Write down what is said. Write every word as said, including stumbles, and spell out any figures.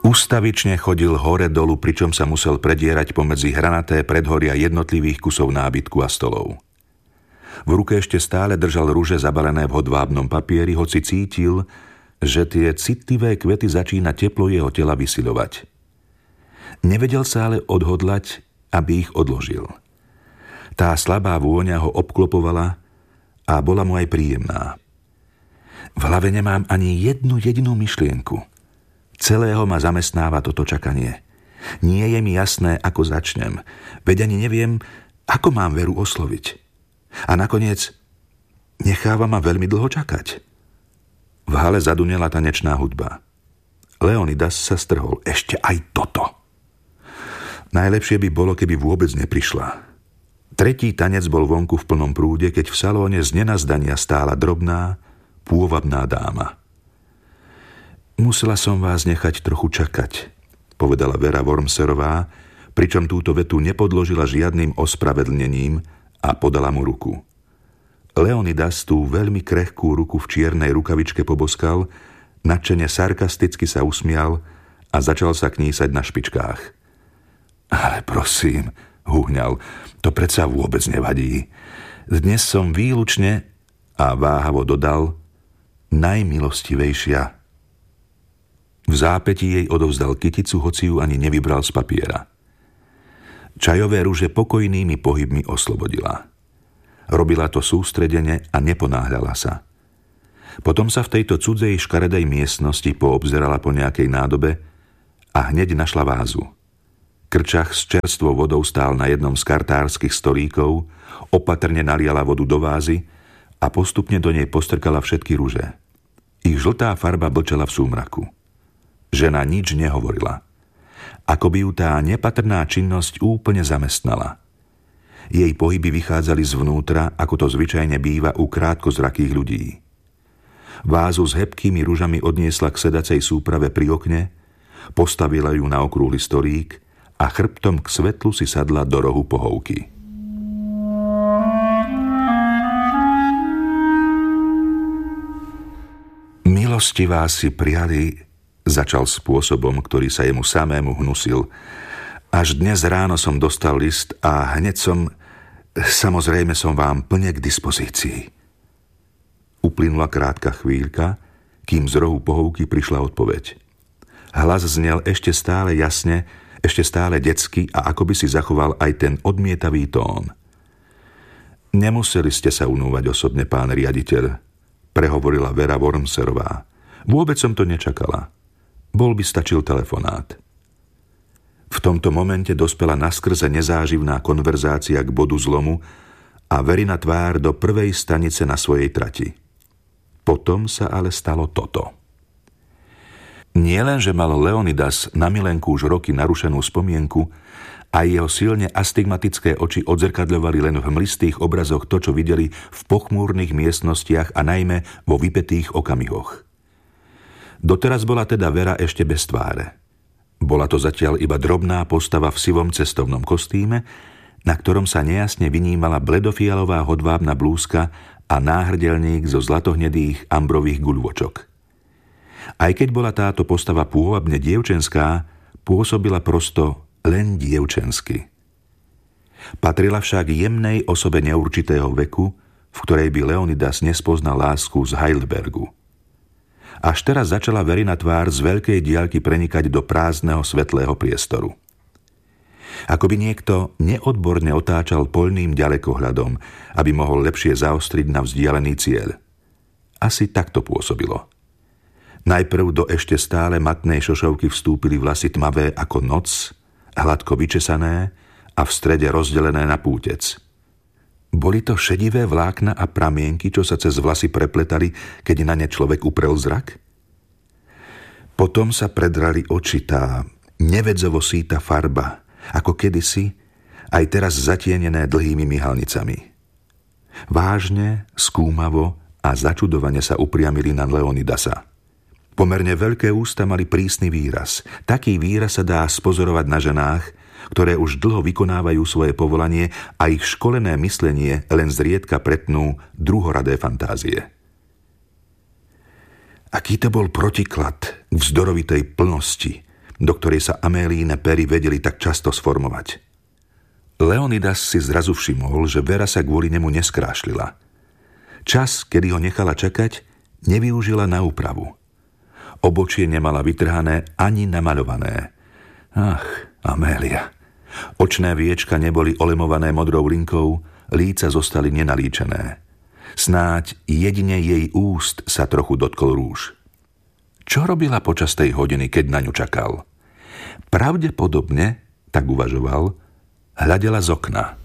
Ustavične chodil hore-dolu, pričom sa musel predierať pomedzi hranaté predhoria jednotlivých kusov nábytku a stolov. V ruke ešte stále držal ruže zabalené v hodvábnom papieri, hoci cítil, že tie citlivé kvety začína teplo jeho tela vysiľovať. Nevedel sa ale odhodlať, aby ich odložil. Tá slabá vôňa ho obklopovala a bola mu aj príjemná. V hlave nemám ani jednu jedinú myšlienku. Celého ma zamestnáva toto čakanie. Nie je mi jasné, ako začnem, veď ani neviem, ako mám Veru osloviť. A nakoniec necháva ma veľmi dlho čakať. V hale zadunela tanečná hudba. Leonidas sa strhol. Ešte aj toto. Najlepšie by bolo, keby vôbec neprišla. Tretí tanec bol vonku v plnom prúde, keď v salóne z nenazdania stála drobná, pôvabná dáma. Musela som vás nechať trochu čakať, povedala Vera Wormserová, pričom túto vetu nepodložila žiadnym ospravedlnením a podala mu ruku. Leonidas tú veľmi krehkú ruku v čiernej rukavičke poboskal, nadšene sarkasticky sa usmial a začal sa knísať na špičkách. Ale prosím, húhňal, to predsa vôbec nevadí. Dnes som výlučne, a váhavo dodal, najmilostivejšia. V zápätí jej odovzdal kyticu, hoci ju ani nevybral z papiera. Čajové ruže pokojnými pohybmi oslobodila. Robila to sústredene a neponáhľala sa. Potom sa v tejto cudzej škaredej miestnosti poobzerala po nejakej nádobe a hneď našla vázu. Krčach s čerstvou vodou stál na jednom z kartárskych stolíkov, opatrne naliala vodu do vázy a postupne do nej postrkala všetky ruže. Ich žltá farba blčela v súmraku. Žena nič nehovorila. Ako by ju tá nepatrná činnosť úplne zamestnala. Jej pohyby vychádzali zvnútra, ako to zvyčajne býva u krátkozrakých ľudí. Vázu s hebkými ružami odniesla k sedacej súprave pri okne, postavila ju na okrúhly stolík a chrbtom k svetlu si sadla do rohu pohovky. Milostivá si priali, začal spôsobom, ktorý sa jemu samému hnusil. Až dnes ráno som dostal list a hneď som, samozrejme som vám plne k dispozícii. Uplynula krátka chvíľka, kým z rohu pohovky prišla odpoveď. Hlas znel ešte stále jasne, ešte stále detsky a ako by si zachoval aj ten odmietavý tón. Nemuseli ste sa unúvať osobne, pán riaditeľ, prehovorila Vera Wormserová. Vôbec som to nečakala. Bol by stačil telefonát. V tomto momente dospela naskrze nezáživná konverzácia k bodu zlomu a Verina tvár do prvej stanice na svojej trati. Potom sa ale stalo toto. Nielenže mal Leonidas na milenku už roky narušenú spomienku a jeho silne astigmatické oči odzrkadľovali len v mlistých obrazoch to, čo videli v pochmúrnych miestnostiach a najmä vo vypätých okamihoch. Doteraz bola teda Vera ešte bez tváre. Bola to zatiaľ iba drobná postava v sivom cestovnom kostýme, na ktorom sa nejasne vynímala bledofialová hodvábna blúzka a náhrdelník zo zlatohnedých ambrových guľôčok. Aj keď bola táto postava pôvabne dievčenská, pôsobila prosto len dievčensky. Patrila však jemnej osobe neurčitého veku, v ktorej by Leonidas nespoznal lásku z Heidelbergu. Až teraz začala Verina tvár z veľkej diaľky prenikať do prázdneho svetlého priestoru. Ako by niekto neodborne otáčal poľným ďalekohľadom, aby mohol lepšie zaostriť na vzdialený cieľ. Asi takto pôsobilo. Najprv do ešte stále matnej šošovky vstúpili vlasy tmavé ako noc, hladko vyčesané a v strede rozdelené na pútec. Boli to šedivé vlákna a pramienky, čo sa cez vlasy prepletali, keď na ne človek uprel zrak? Potom sa predrali oči, tá nevedzovo síta farba, ako kedysi, aj teraz zatienené dlhými myhalnicami. Vážne, skúmavo a začudovane sa upriamili na Leonidasa. Pomerne veľké ústa mali prísny výraz. Taký výraz sa dá spozorovať na ženách, ktoré už dlho vykonávajú svoje povolanie a ich školené myslenie len zriedka pretnú druhoradé fantázie. Aký to bol protiklad k vzdorovitej plnosti, do ktorej sa Amélíne pery vedeli tak často sformovať. Leonidas si zrazu všimol, že Vera sa kvôli nemu neskrášlila. Čas, kedy ho nechala čakať, nevyužila na úpravu. Obočie nemala vytrhané ani namaľované. Ach, Amélia. Očné viečka neboli olemované modrou linkou, líca zostali nenalíčené. Snáď jedine jej úst sa trochu dotkol rúž. Čo robila počas tej hodiny, keď na ňu čakal? Pravdepodobne, tak uvažoval, hľadela z okna.